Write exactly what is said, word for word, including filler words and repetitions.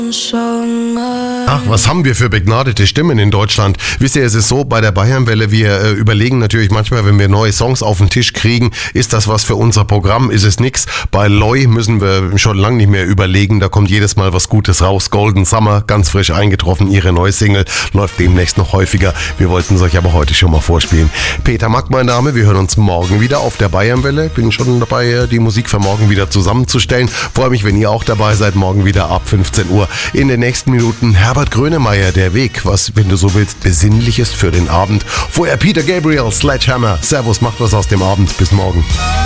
Ach, was haben wir für begnadete Stimmen in Deutschland. Wisst ihr, es ist so, bei der Bayernwelle, wir äh, überlegen natürlich manchmal, wenn wir neue Songs auf den Tisch kriegen, ist das was für unser Programm, ist es nix. Bei Loi müssen wir schon lange nicht mehr überlegen, da kommt jedes Mal was Gutes raus. Golden Summer, ganz frisch eingetroffen, ihre neue Single, läuft demnächst noch häufiger. Wir wollten es euch aber heute schon mal vorspielen. Peter Mack, mein Name, wir hören uns morgen wieder auf der Bayernwelle. Bin schon dabei, die Musik für morgen wieder zusammenzustellen. Freue mich, wenn ihr auch dabei seid, morgen wieder ab fünfzehn Uhr. In den nächsten Minuten Herbert Grönemeyer, Der Weg, was, wenn du so willst, Besinnliches für den Abend. Vorher Peter Gabriel, Sledgehammer. Servus, macht was aus dem Abend. Bis morgen.